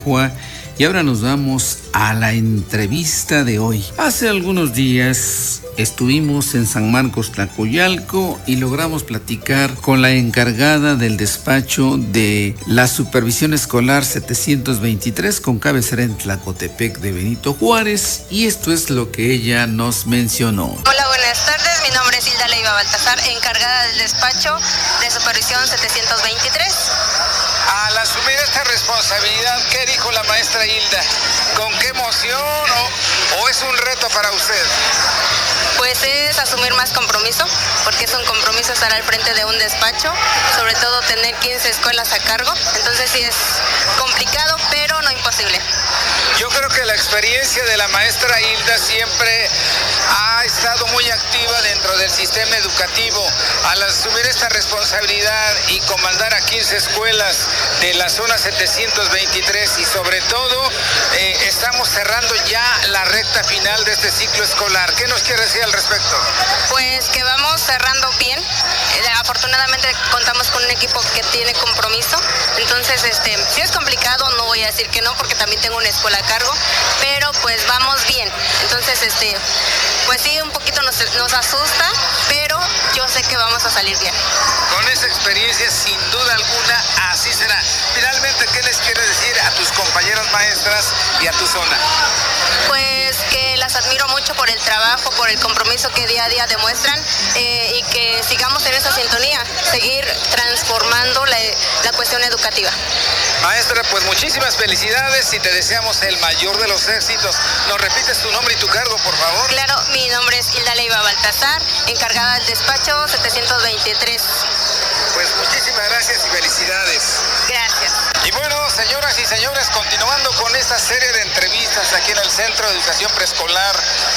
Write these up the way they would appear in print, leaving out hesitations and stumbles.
Y ahora nos vamos a la entrevista de hoy. Hace algunos días estuvimos en San Marcos, Tlacoyalco, y logramos platicar con la encargada del despacho de la Supervisión Escolar 723 con cabecera en Tlacotepec de Benito Juárez, y esto es lo que ella nos mencionó. Hola, buenas tardes. Mi nombre es Hilda Leiva Baltasar, encargada del despacho de Supervisión 723. Al asumir esta responsabilidad, ¿qué dijo la maestra Hilda? ¿Con qué emoción o es un reto para usted? Pues es asumir más compromiso, porque es un compromiso estar al frente de un despacho, sobre todo tener 15 escuelas a cargo, entonces sí es complicado, pero no imposible. Yo creo que la experiencia de la maestra Hilda siempre ha estado muy activa dentro del sistema educativo. Al asumir esta responsabilidad y comandar a 15 escuelas de la zona 723 y sobre todo estamos cerrando ya la recta final de este ciclo escolar. ¿Qué nos quiere decir al respecto? Pues que vamos cerrando bien. Afortunadamente contamos con un equipo que tiene compromiso, entonces si es complicado, no voy a decir que no, porque también tengo una escuela a cargo, pero pues vamos bien. Entonces pues sí, un poquito nos asusta, pero yo sé que vamos a salir bien. Con esa experiencia, sin duda alguna, así será. Finalmente, ¿qué les quiere decir a tus compañeras maestras y a tu zona? Pues que las admiro mucho por el trabajo, por el compromiso que día a día demuestran, y que sigamos en esa sintonía, seguir transformando la cuestión educativa. Maestra, pues muchísimas felicidades y te deseamos el mayor de los éxitos. ¿Nos repites tu nombre y tu cargo, por favor? Claro, mi nombre es Hilda Leiva Baltasar, encargada del despacho 723. Pues muchísimas gracias y felicidades. Gracias. Y bueno, señoras y señores, continuando con esta serie de entrevistas aquí en el Centro de Educación Preescolar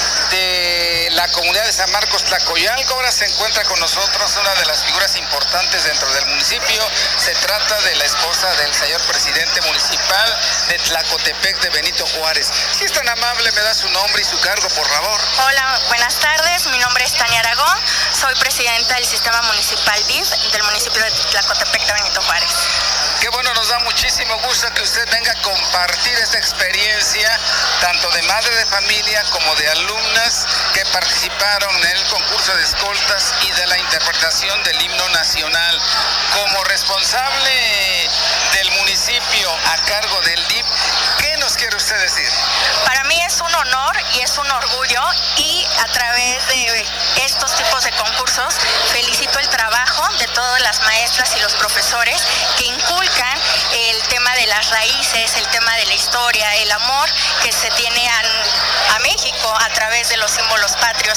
de la comunidad de San Marcos, Tlacoyalco, ahora se encuentra con nosotros una de las figuras importantes dentro del municipio. Se trata de la esposa del señor presidente municipal de Tlacotepec de Benito Juárez. Si es tan amable, me da su nombre y su cargo, por favor. Hola, buenas tardes. Mi nombre es Tania Aragón. Soy presidenta del Sistema Municipal DIF del municipio de Tlacotepec de Benito Juárez. Qué bueno, nos da muchísimo gusto que usted venga a compartir esta experiencia, tanto de madre de familia como de alumnas que participaron en el concurso de escoltas y de la interpretación del himno nacional. Como responsable del municipio a cargo del DIF, ¿qué nos quiere usted decir? Para mí es un honor y es un orgullo, y a través de estos tipos de concursos felicito el trabajo de todas las maestras y los profesores que inculcan el tema de las raíces, el tema de la historia, el amor que se tiene a México a través de los símbolos patrios.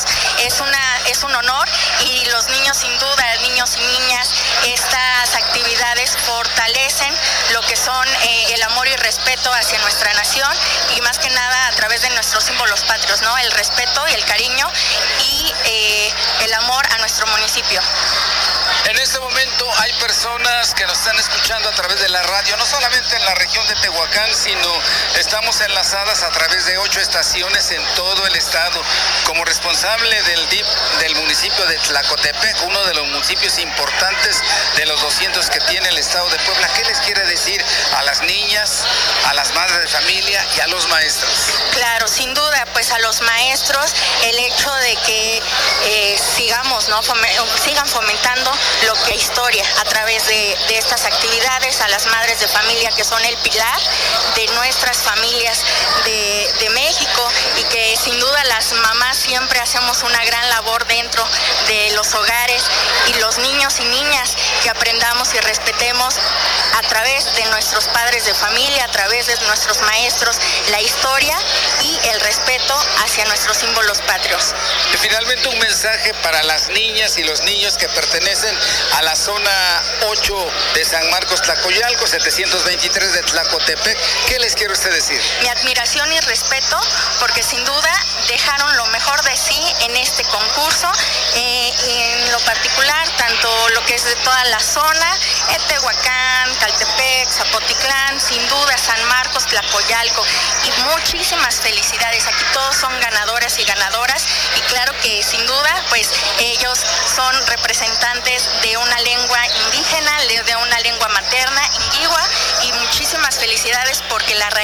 Es un honor, y los niños, sin duda, niños y niñas, estas actividades fortalecen lo que son el amor y respeto hacia nuestra nación, y más que nada a través de nuestros símbolos patrios, ¿no? El respeto y el cariño y el amor a nuestro municipio. En este momento hay personas que nos están escuchando a través de la radio, no solamente en la región de Tehuacán, sino estamos enlazadas a través de 8 estaciones en todo el estado. Como responsable del DIF del municipio de Tlacotepec, uno de los municipios importantes de los 200 que tiene el estado de Puebla, ¿qué les quiere decir a las niñas, a las madres de familia y a los maestros? Claro, sin duda, pues a los maestros, el hecho de que sigamos, ¿no? Sigan fomentando lo que es historia a través de estas actividades, a las madres de familia, que son el pilar de nuestras familias de México, y que sin duda las mamás siempre hacemos una gran labor dentro de los hogares, y los niños y niñas que aprendamos y respetemos a través de nuestros padres de familia, a través de nuestros maestros, la historia y el respeto hacia nuestros símbolos patrios. Y finalmente, un mensaje para las niñas y los niños que pertenecen a la zona 8 de San Marcos, Tlacoyalco, 723 de Tlacotepec. ¿Qué les quiere usted decir? Mi admiración y respeto, porque sin duda dejaron lo mejor de sí en este concurso, en lo particular, tanto lo que es de toda la zona, Tehuacán, Caltepec, Zapotitlán, sin duda San Marcos, Tlacoyalco, y muchísimas felicidades. Aquí todos son ganadoras y ganadoras, y claro que sin duda, pues ellos son representantes de una lengua indígena, de una lengua materna, indigua, y muchísimas felicidades porque la raíz